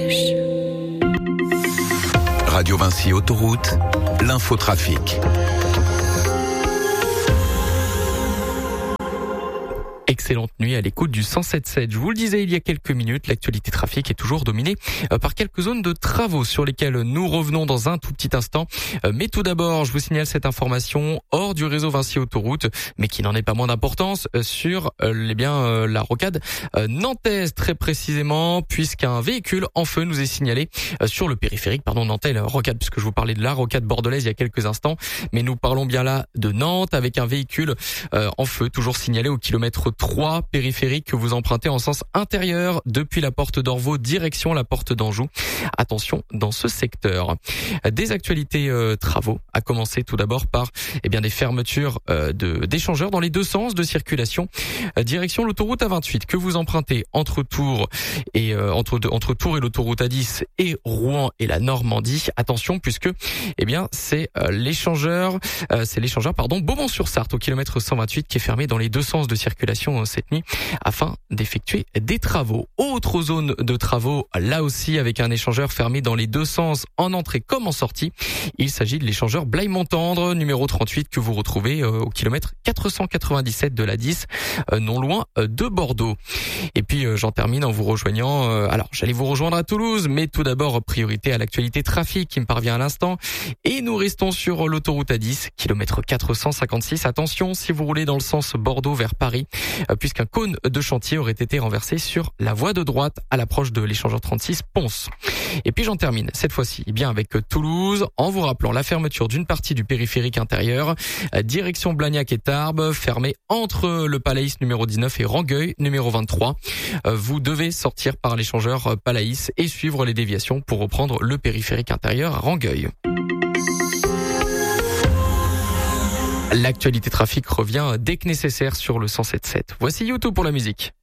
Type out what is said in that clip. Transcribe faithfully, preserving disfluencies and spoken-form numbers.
Radio Vinci Autoroute, l'infotrafic. Excellente nuit à l'écoute du cent sept sept. Je vous le disais il y a quelques minutes, l'actualité trafic est toujours dominée par quelques zones de travaux sur lesquelles nous revenons dans un tout petit instant. Mais tout d'abord, je vous signale cette information hors du réseau Vinci Autoroute, mais qui n'en est pas moins d'importance sur eh bien, la rocade nantaise très précisément, puisqu'un véhicule en feu nous est signalé sur le périphérique, pardon, nantais, la rocade, puisque je vous parlais de la rocade bordelaise il y a quelques instants, mais nous parlons bien là de Nantes avec un véhicule en feu toujours signalé au kilomètre trois périphériques que vous empruntez en sens intérieur depuis la porte d'Orvaux direction la porte d'Anjou. Attention dans ce secteur. Des actualités euh, travaux, à commencer tout d'abord par eh bien des fermetures euh, de d'échangeurs dans les deux sens de circulation. Euh, direction l'autoroute A vingt-huit que vous empruntez entre Tours et euh, entre entre Tours et l'autoroute A dix et Rouen et la Normandie. Attention puisque eh bien c'est euh, l'échangeur euh, c'est l'échangeur pardon Beaumont-sur-Sarthe au kilomètre cent vingt-huit qui est fermé dans les deux sens de circulation cette nuit afin d'effectuer des travaux. Autre zone de travaux, là aussi avec un échangeur fermé dans les deux sens en entrée comme en sortie. Il s'agit de l'échangeur Blaye-Montendre, numéro trente-huit que vous retrouvez euh, au kilomètre quatre cent quatre-vingt-dix-sept de l'A dix, euh, non loin euh, de Bordeaux. Et puis euh, j'en termine en vous rejoignant. Euh, alors j'allais vous rejoindre à Toulouse, mais tout d'abord priorité à l'actualité trafic qui me parvient à l'instant. Et nous restons sur l'autoroute A dix, kilomètre quatre cent cinquante-six. Attention si vous roulez dans le sens Bordeaux vers Paris, puisqu'un cône de chantier aurait été renversé sur la voie de droite à l'approche de l'échangeur trente-six Ponce. Et puis j'en termine cette fois-ci bien avec Toulouse en vous rappelant la fermeture d'une partie du périphérique intérieur, direction Blagnac et Tarbes, fermée entre le Palaïs numéro dix-neuf et Rangueil numéro vingt-trois. Vous devez sortir par l'échangeur Palaïs et suivre les déviations pour reprendre le périphérique intérieur à Rangueil. L'actualité trafic revient dès que nécessaire sur le cent sept sept. Voici YouTube pour la musique.